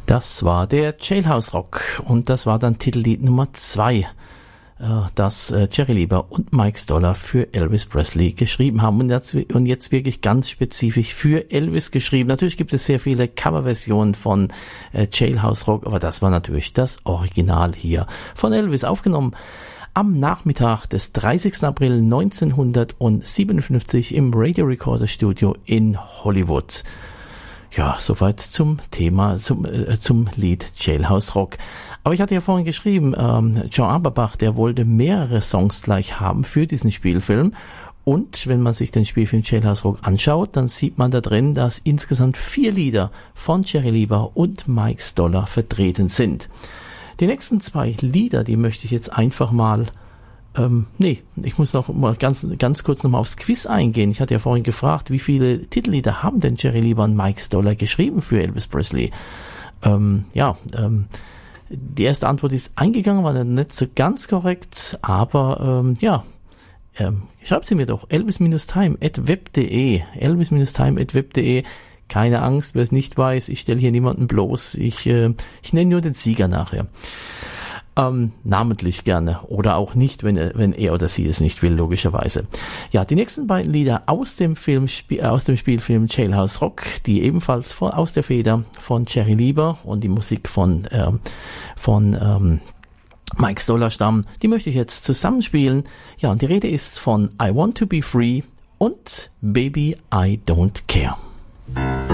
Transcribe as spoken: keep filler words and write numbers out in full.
Das war der Jailhouse Rock und das war dann Titellied Nummer zwei, das Jerry Lieber und Mike Stoller für Elvis Presley geschrieben haben und jetzt, und jetzt wirklich ganz spezifisch für Elvis geschrieben. Natürlich gibt es sehr viele Coverversionen von Jailhouse Rock, aber das war natürlich das Original hier von Elvis, aufgenommen am Nachmittag des dreißigsten April neunzehnhundertsiebenundfünfzig im Radio Recorder Studio in Hollywood. Ja, soweit zum Thema, zum, äh, zum Lied Jailhouse Rock. Aber ich hatte ja vorhin geschrieben, ähm, John Aberbach, der wollte mehrere Songs gleich haben für diesen Spielfilm. Und wenn man sich den Spielfilm Jailhouse Rock anschaut, dann sieht man da drin, dass insgesamt vier Lieder von Jerry Lieber und Mike Stoller vertreten sind. Die nächsten zwei Lieder, die möchte ich jetzt einfach mal, ähm, nee, ich muss noch mal ganz, ganz kurz noch mal aufs Quiz eingehen. Ich hatte ja vorhin gefragt, wie viele Titellieder haben denn Jerry Lieber und Mike Stoller geschrieben für Elvis Presley? Ähm, ja, ähm, die erste Antwort ist eingegangen, war dann nicht so ganz korrekt, aber ähm, ja, ähm, schreibt sie mir doch, elvis-time at web punkt de, elvis-time at web punkt de. Keine Angst, wer es nicht weiß, ich stelle hier niemanden bloß, ich, äh, ich nenne nur den Sieger nachher. Ähm, namentlich gerne oder auch nicht, wenn er, wenn er oder sie es nicht will, logischerweise. Ja, die nächsten beiden Lieder aus dem Film, äh, aus dem Spielfilm Jailhouse Rock, die ebenfalls von, aus der Feder von Jerry Lieber und die Musik von, ähm, von ähm, Mike Stoller stammen, die möchte ich jetzt zusammenspielen. Ja, und die Rede ist von I Want to Be Free und Baby I Don't Care.